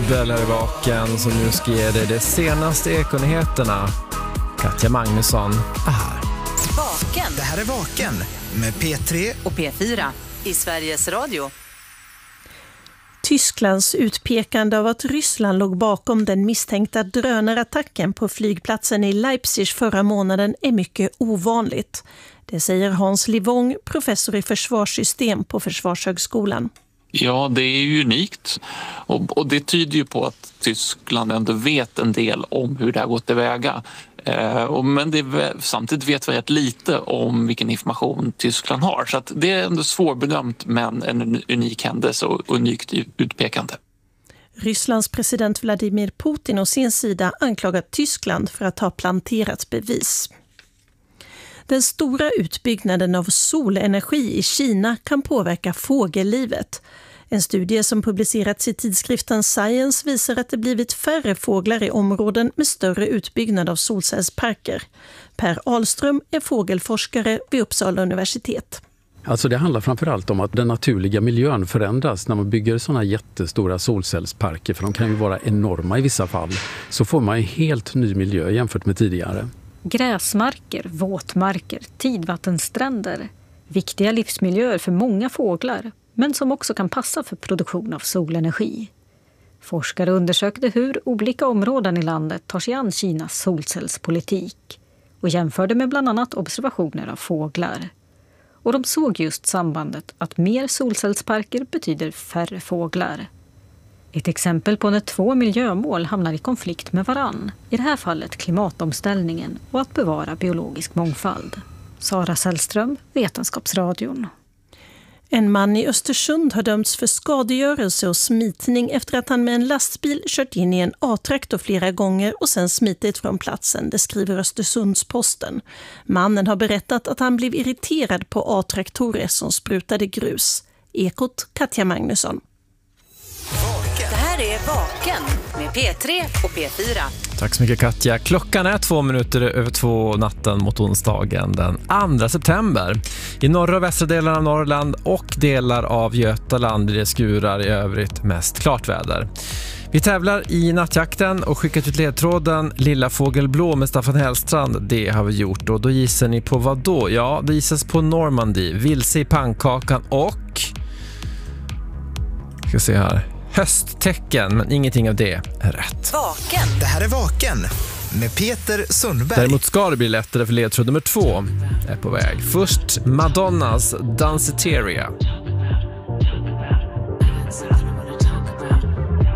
Bubbel är vaken som nu ska ge dig de senaste ekonyheterna. Katja Magnusson är här. Vaken. Det här är Vaken med P3 och P4 i Sveriges Radio. Tysklands utpekande av att Ryssland låg bakom den misstänkta drönarattacken på flygplatsen i Leipzig förra månaden är mycket ovanligt. Det säger Hans Livong, professor i försvarssystem på Försvarshögskolan. Ja, det är ju unikt och det tyder ju på att Tyskland ändå vet en del om hur det har gått tillväga. Men samtidigt vet vi rätt lite om vilken information Tyskland har. Så att det är ändå svårbedömt, men en unik händelse och unikt utpekande. Rysslands president Vladimir Putin å sin sida anklagat Tyskland för att ha planterat bevis. Den stora utbyggnaden av solenergi i Kina kan påverka fågellivet. En studie som publicerats i tidskriften Science visar att det blivit färre fåglar i områden med större utbyggnad av solcellsparker. Per Ahlström är fågelforskare vid Uppsala universitet. Alltså det handlar framförallt om att den naturliga miljön förändras när man bygger sådana jättestora solcellsparker, för de kan ju vara enorma i vissa fall. Så får man en helt ny miljö jämfört med tidigare. Gräsmarker, våtmarker, tidvattenstränder. Viktiga livsmiljöer för många fåglar, men som också kan passa för produktion av solenergi. Forskare undersökte hur olika områden i landet tar sig an Kinas solcellspolitik och jämförde med bland annat observationer av fåglar. Och de såg just sambandet att mer solcellsparker betyder färre fåglar. Ett exempel på när två miljömål hamnar i konflikt med varann. I det här fallet klimatomställningen och att bevara biologisk mångfald. Sara Sällström, Vetenskapsradion. En man i Östersund har dömts för skadegörelse och smitning efter att han med en lastbil kört in i en A-traktor flera gånger och sen smitit från platsen, det skriver Östersundsposten. Mannen har berättat att han blev irriterad på A-traktorer som sprutade grus. Ekot, Katja Magnusson. Det här är Vaken med P3 och P4. Tack så mycket Katja. Klockan är 2:02 natten mot onsdagen den 2 september. I norra och västra delen av Norrland och delar av Götaland blir det skurar, i övrigt mest klart väder. Vi tävlar i nattjakten och skickat ut ledtråden Lilla fågelblå med Staffan Hellstrand. Det har vi gjort, och då gissar ni på vad då? Ja, det gissas på Normandy, vilse i pannkakan och... Ska se här. Hösttecken, men ingenting av det är rätt. Vaken. Det här är Vaken med Peter Sundberg. Däremot ska det bli lättare, för ledtråd nummer 2 är på väg. Först Madonnas Danceteria.